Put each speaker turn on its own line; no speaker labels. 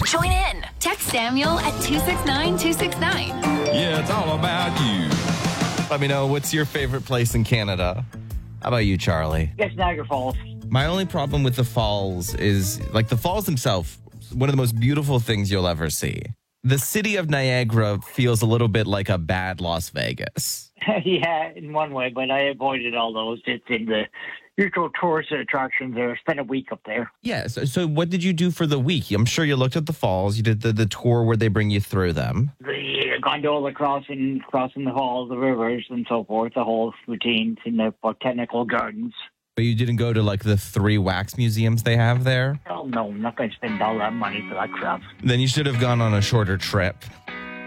Join in. Text Samuel at 269-269.
Yeah, it's all about you.
Let me know, what's your favorite place in Canada? How about you, Charlie?
Yes, Niagara Falls.
My only problem with the falls is, like, the falls themselves, one of the most beautiful things you'll ever see. The city of Niagara feels a little bit like a bad Las Vegas.
Yeah, in one way, but I avoided all those. It's in the usual tourist attractions there. I spent a week up there.
Yeah, so what did you do for the week? I'm sure you looked at the falls. You did the tour where they bring you through them.
The gondola crossing the halls, the rivers, and so forth, the whole routines in the botanical gardens.
But you didn't go to, like, the 3 wax museums they have there?
Oh, no, I'm not going to spend all that money for that crap.
Then you should have gone on a shorter trip.